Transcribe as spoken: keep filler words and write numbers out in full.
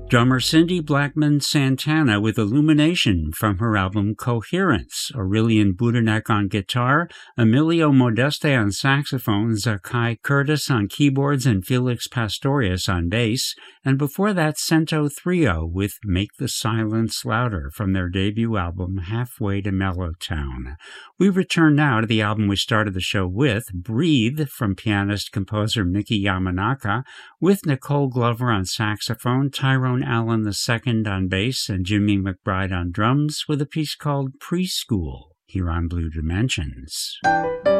Drummer Cindy Blackman Santana with Illumination from her album Coherence, Aurelian Budernek on guitar, Emilio Modeste on saxophone, Zakai Curtis on keyboards, and Felix Pastorius on bass, and before that Cento Trio with Make the Silence Louder from their debut album Halfway to Mellowtown. We return now to the album we started the show with, Breathe, from pianist-composer Miki Yamanaka, with Nicole Glover on saxophone, Tyrone Allen the second on bass, and Jimmy McBride on drums, with a piece called Preschool, here on Blue Dimensions.